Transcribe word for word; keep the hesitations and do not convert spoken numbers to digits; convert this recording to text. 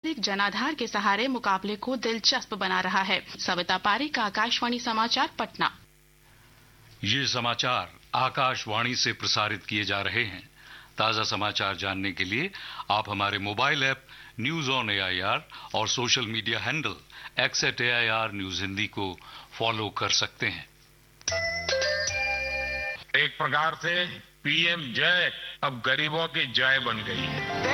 सर्वाधिक जनाधार के सहारे मुकाबले को दिलचस्प बना रहा है। सविता पारीक, आकाशवाणी समाचार, पटना। ये समाचार आकाशवाणी से प्रसारित किए जा रहे हैं। ताजा समाचार जानने के लिए आप हमारे mobile app news on AIR और social media handle x eight AIR news Hindi को फॉलो कर सकते हैं। एक प्रकार से पीएम जय अब गरीबों की जय बन गई है।